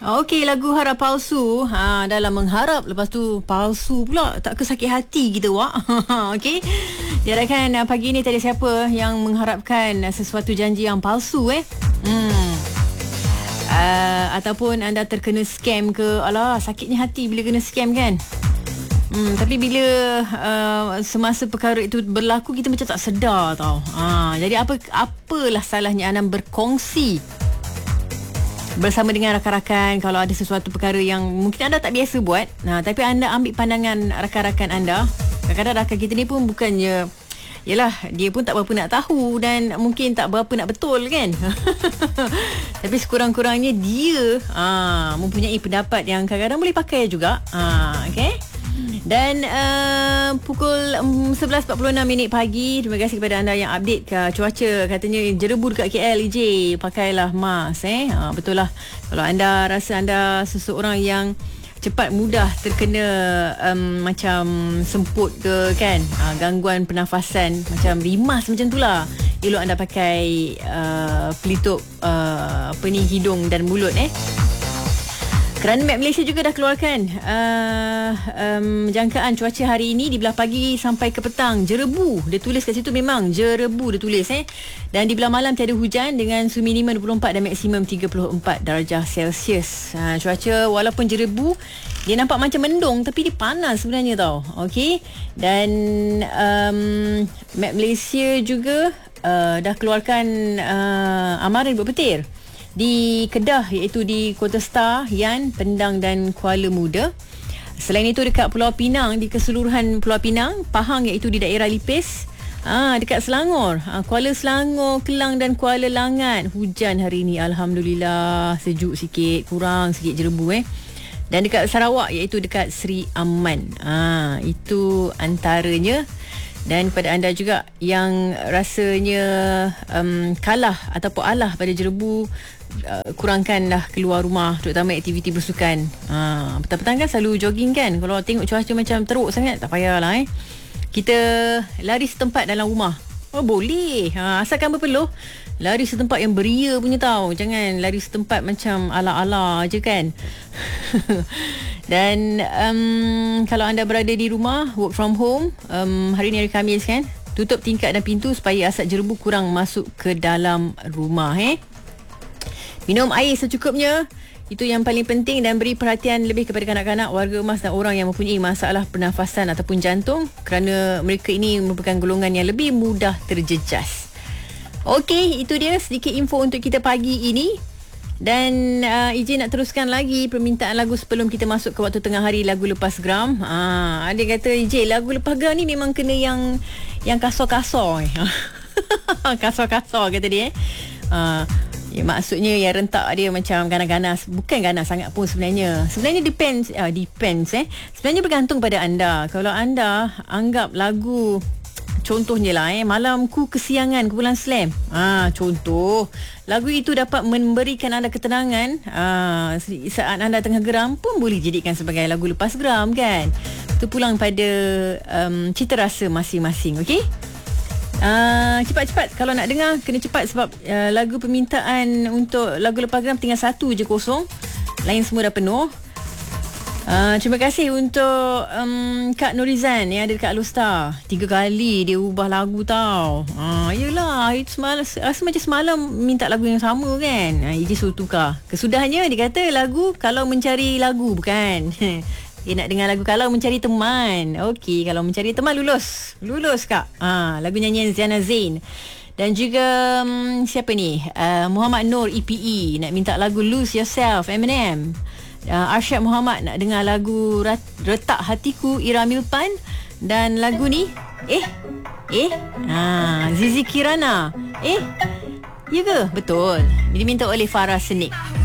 Okey, lagu Harap Palsu. Dalam mengharap, lepas tu palsu pula. Tak ke sakit hati kita, Wak. Okey. Diharapkan pagi ni tak ada siapa yang mengharapkan sesuatu janji yang palsu ataupun anda terkena scam ke. Alah, sakitnya hati bila kena scam kan. Tapi bila semasa perkara itu berlaku, kita macam tak sedar tau. Jadi apalah salahnya anda berkongsi bersama dengan rakan-rakan kalau ada sesuatu perkara yang mungkin anda tak biasa buat. Tapi anda ambil pandangan rakan-rakan anda. Kadang-kadang rakan kita ni pun bukannya, yelah, dia pun tak berapa nak tahu dan mungkin tak berapa nak betul kan. Tapi sekurang-kurangnya dia mempunyai pendapat yang kadang-kadang boleh pakai juga. Okay. Dan pukul 11.46 pagi, terima kasih kepada anda yang update cuaca. Katanya jerebu dekat KL, EJ, pakailah mask. Betul lah. Kalau anda rasa anda seseorang yang cepat mudah terkena macam semput ke kan, gangguan pernafasan macam rimas macam tu lah, elok anda pakai pelitup hidung dan mulut Kerana Map Malaysia juga dah keluarkan jangkaan cuaca hari ini di belah pagi sampai ke petang. Jerebu, dia tulis kat situ, memang jerebu dia tulis Dan di belah malam tiada hujan dengan suhu minimum 24 dan maksimum 34 darjah Celsius. Cuaca walaupun jerebu, dia nampak macam mendung tapi dia panas sebenarnya tau. Okey. Dan Map Malaysia juga dah keluarkan amaran berpetir di Kedah, iaitu di Kota Star, Yan, Pendang dan Kuala Muda. Selain itu dekat Pulau Pinang, di keseluruhan Pulau Pinang, Pahang iaitu di daerah Lipis, dekat Selangor, Kuala Selangor, Kelang dan Kuala Langat, hujan hari ini, alhamdulillah, sejuk sikit, kurang sikit jerebu Dan dekat Sarawak iaitu dekat Seri Aman. Itu antaranya. Dan kepada anda juga yang rasanya kalah ataupun alah pada jerebu, kurangkanlah keluar rumah, terutama aktiviti bersukan. Petang-petang kan selalu jogging kan. Kalau tengok cuaca macam teruk sangat, tak payahlah kita lari setempat dalam rumah. Boleh, asalkan berpeluh. Lari setempat yang beria punya tau. Jangan lari setempat macam ala-ala je kan. Dan kalau anda berada di rumah, work from home, hari ni hari Khamis kan, tutup tingkap dan pintu supaya asap jerebu kurang masuk ke dalam rumah. Minum air secukupnya, itu yang paling penting, dan beri perhatian lebih kepada kanak-kanak, warga emas dan orang yang mempunyai masalah pernafasan ataupun jantung, kerana mereka ini merupakan golongan yang lebih mudah terjejas. Okey, itu dia sedikit info untuk kita pagi ini. Dan izin nak teruskan lagi permintaan lagu sebelum kita masuk ke waktu tengah hari, lagu Lepas Geram. Ada kata, EJ, lagu Lepas Geram ni memang kena yang kasar-kasar. Kasar-kasar kata dia. Maksudnya yang rentak dia macam ganas-ganas. Bukan ganas sangat pun sebenarnya. Sebenarnya depends. Sebenarnya bergantung pada anda. Kalau anda anggap lagu, contohnya lah Malamku Kesiangan kumpulan Slam, contoh lagu itu dapat memberikan anda ketenangan saat anda tengah geram, pun boleh jadikan sebagai lagu lepas geram kan. Itu pulang pada cita rasa masing-masing. Okey, cepat-cepat kalau nak dengar, kena cepat sebab lagu permintaan untuk lagu lepas geram tinggal satu je kosong, lain semua dah penuh. Terima kasih untuk Kak Nurizan yang ada dekat Alostar. 3 kali dia ubah lagu tau. Yelah, itu semalam, rasa macam semalam minta lagu yang sama kan. Dia suruh tukar. Kesudahannya dia kata lagu Kalau Mencari Lagu, bukan. Dia nak dengar lagu Kalau Mencari Teman. Okey, Kalau Mencari Teman lulus Kak. Lagu nyanyian Ziana Zain. Dan juga siapa ni, Muhammad Nur EPE nak minta lagu Lose Yourself, Eminem. Arsyad Muhammad nak dengar lagu Retak Hatiku, Ira Milpan. Dan lagu ni Zizi Kirana. Ya ke? Betul. Diminta oleh Farah Senik.